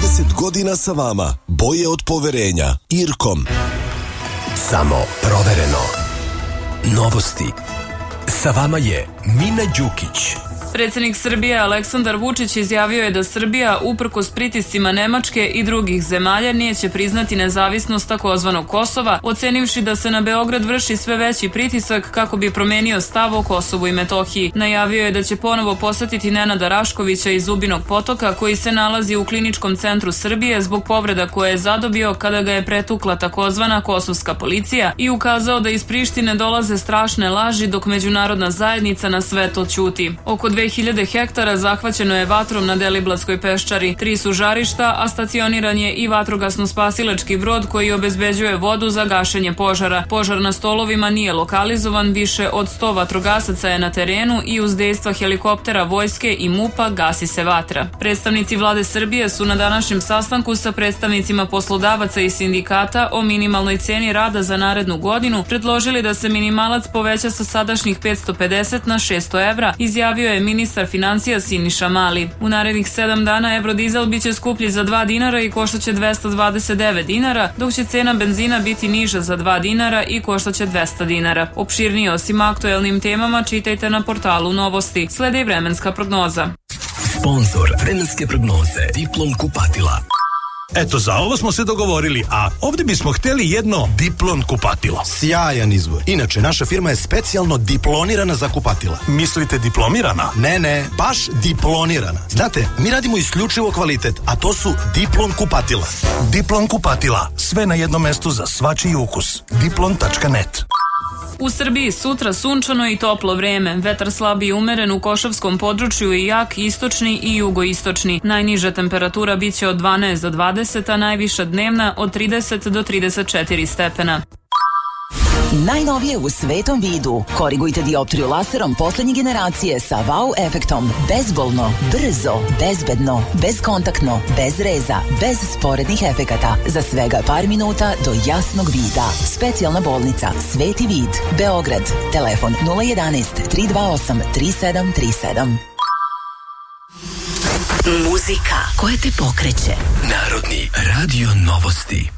30 godina sa vama. Boje od poverenja. Irkom. Samo provereno. Novosti. Sa vama je Mina Đukić. Predsjednik Srbije Aleksandar Vučić izjavio je da Srbija, uprkos pritiscima Nemačke i drugih zemalja, neće priznati nezavisnost takozvanog Kosova, ocenivši da se na Beograd vrši sve veći pritisak kako bi promenio stav o Kosovu i Metohiji. Najavio je da će ponovo posetiti Nenada Raškovića iz Zubinog Potoka, koji se nalazi u Kliničkom centru Srbije zbog povreda koje je zadobio kada ga je pretukla takozvana kosovska policija, i ukazao da iz Prištine dolaze strašne laži dok međunarodna zajednica na sve to ćuti. Oko 2000 hektara zahvaćeno je vatrom na Deliblatskoj peščari. 3 su žarišta, a stacioniran je i vatrogasno-spasilački brod koji obezbeđuje vodu za gašenje požara. Požar na Stolovima nije lokalizovan, više od 100 vatrogasaca je na terenu i uz dejstva helikoptera vojske i MUP-a gasi se vatra. Predstavnici vlade Srbije su na današnjem sastanku sa predstavnicima poslodavaca i sindikata o minimalnoj ceni rada za narednu godinu predložili da se minimalac poveća sa sadašnjih 550 na 600 evra, izjavio je ministar financija Siniša Mali. U narednih 7 dana evrodizel biće skuplji za 2 dinara i koštaće 229 dinara, dok će cena benzina biti niža za 2 dinara i koštaće 200 dinara. Opširnije o svim aktuelnim temama čitajte na portalu Novosti. Slede i vremenska prognoza. Sponzor vremenske prognoze Diplom kupatila. Eto, za ovo smo se dogovorili, a ovdje bismo htjeli jedno Diplon kupatilo. Sjajan izbor. Inače, naša firma je specijalno diplonirana za kupatila. Mislite diplomirana? Ne, baš diplonirana. Znate, mi radimo isključivo kvalitet, a to su Diplon kupatila. Diplon kupatila, sve na jednom mestu za svačiji ukus. Diplon.net. U Srbiji sutra sunčano i toplo vreme. Vetar slab i umeren u Košavskom području i jak istočni i jugoistočni. Najniža temperatura biće od 12 do 20, a najviša dnevna od 30 do 34 stepena. Najnovije u svetom vidu. Korigujte dioptriju laserom poslednje generacije sa wow efektom. Bezbolno, brzo, bezbedno, bezkontaktno, bez reza, bez sporednih efekata. Za svega par minuta do jasnog vida. Specijalna bolnica Sveti vid, Beograd. Telefon 011 328 3737. Muzika koja te pokreće. Narodni radio novosti.